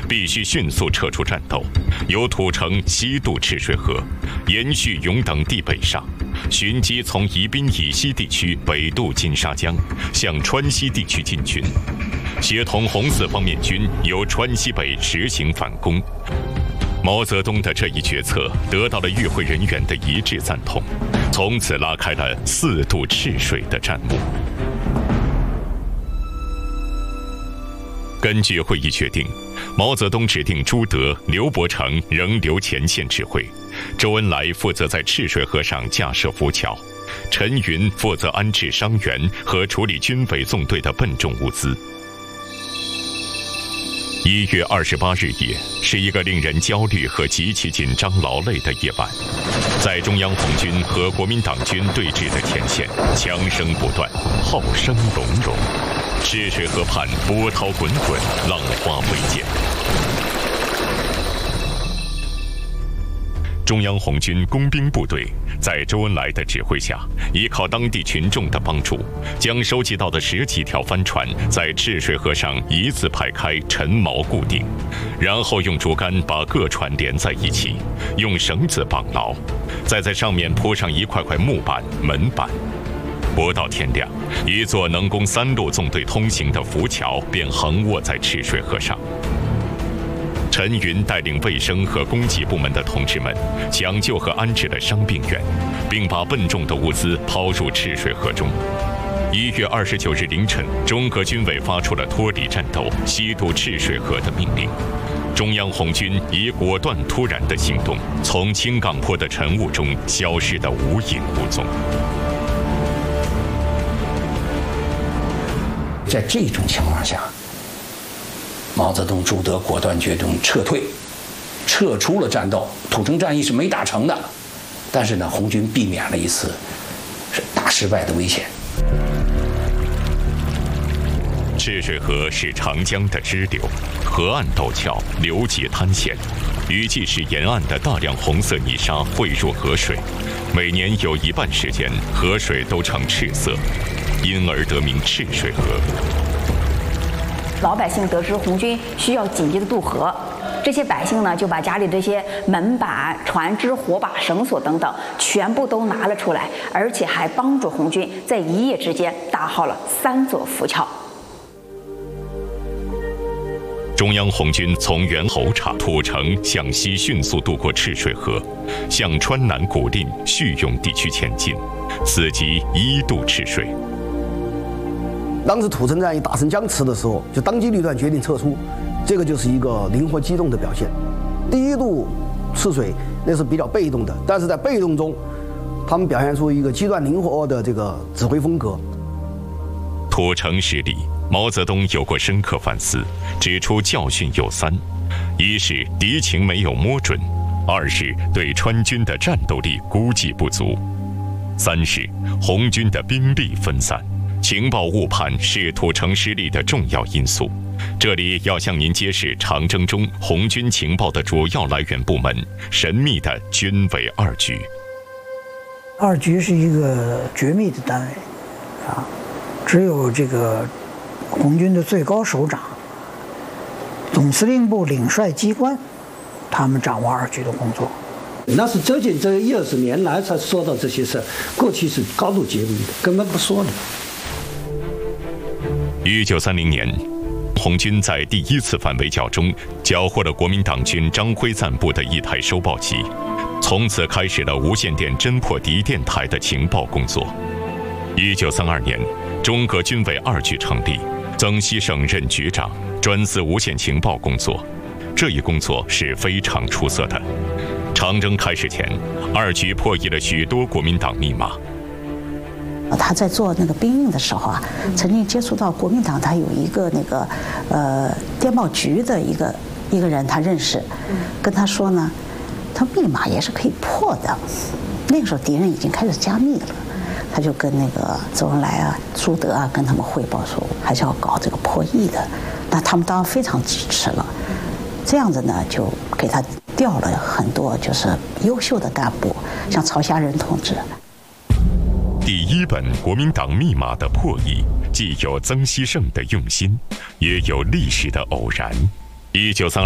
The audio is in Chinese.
必须迅速撤出战斗，由土城西渡赤水河，延续永等地北上，寻机从宜宾以西地区北渡金沙江，向川西地区进军，协同红四方面军由川西北实行反攻。毛泽东的这一决策得到了与会人员的一致赞同，从此拉开了4渡赤水的战幕。根据会议决定，毛泽东指定朱德、刘伯承仍留前线指挥，周恩来负责在赤水河上架设浮桥，陈云负责安置伤员和处理军匪纵队的笨重物资。1月28日夜是一个令人焦虑和极其紧张劳累的夜晚，在中央红军和国民党军对峙的前线，枪声不断，号声隆隆，赤水河畔波涛滚滚，浪花飞溅。中央红军工兵部队在周恩来的指挥下，依靠当地群众的帮助，将收集到的10几条帆船在赤水河上一字排开，沉锚固定，然后用竹竿把各船连在一起，用绳子绑牢，再在上面铺上一块块木板、门板。不到天亮，一座能供3路纵队通行的浮桥便横卧在赤水河上。陈云带领卫生和供给部门的同志们抢救和安置了伤病员，并把笨重的物资抛入赤水河中。1月29日凌晨，中革军委发出了脱离战斗、西渡赤水河的命令。中央红军以果断突然的行动，从青岗坡的晨雾中消失得无影无踪。 在这种情况下，毛泽东、朱德果断决定撤退，撤出了战斗。土城战役是没打成的，但是呢，红军避免了一次是大失败的危险。 赤水河是长江的支流，河岸陡峭，流急滩险，雨季时沿岸的大量红色泥沙汇入河水，每年有1半时间河水都呈赤色，因而得名赤水河。 老百姓得知红军需要紧急的渡河，这些百姓呢就把家里这些门板、船只、火把、绳索等等全部都拿了出来，而且还帮助红军在一夜之间搭好了3座浮桥。 中央红军从猿猴场、土城向西迅速渡过赤水河，向川南古蔺、叙永地区前进，此即1渡赤水。 当时土城战役打成僵持的时候，就当机立断决定撤出，这个就是一个灵活机动的表现。第1渡赤水那是比较被动的，但是在被动中，他们表现出一个机断灵活的这个指挥风格。 土城失利，毛泽东有过深刻反思，指出教训有3：一是敌情没有摸准；2是对川军的战斗力估计不足；3是红军的兵力分散。情报误判是土城失利的重要因素。这里要向您揭示长征中红军情报的主要来源部门——神秘的军委2局。 2局是一个绝密的单位，只有这个红军的最高首长、总司令部领帅机关，他们掌握2局的工作。 那是最近这10-20年来才说到这些事，过去是高度揭秘的，根本不说的。 1930年，红军在第1次反围剿中缴获了国民党军张辉赞部的1台收报机，从此开始了无线电侦破敌电台的情报工作。1932年，中革军委2局成立，曾希圣任局长，专司无线情报工作。这一工作是非常出色的。长征开始前，2局破译了许多国民党密码。 他在做那个兵役的时候啊，曾经接触到国民党，他有一个那个电报局的一个人，他认识，跟他说呢，他密码也是可以破的。那个时候敌人已经开始加密了，他就跟那个周恩来啊、朱德啊跟他们汇报说，还是要搞这个破译的。那他们当然非常支持了。这样子呢，就给他调了很多就是优秀的干部，像曹虾仁同志。 第1本国民党密码的破译，既有曾希圣的用心，也有历史的偶然。1932